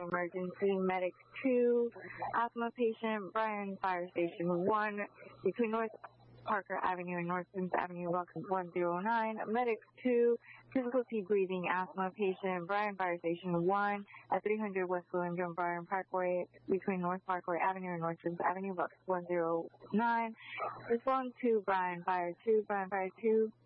emergency. Medic 2, asthma patient, Bryan Fire Station 1, between North Parker Avenue and North Sims Avenue, welcome 109. Medic 2, difficulty breathing, asthma patient, Bryan Fire Station 1, at 300 West William John Bryan Parkway, between North Parkway Avenue and North Sims Avenue, welcome 109. Respond to Bryan Fire 2, Bryan Fire 2.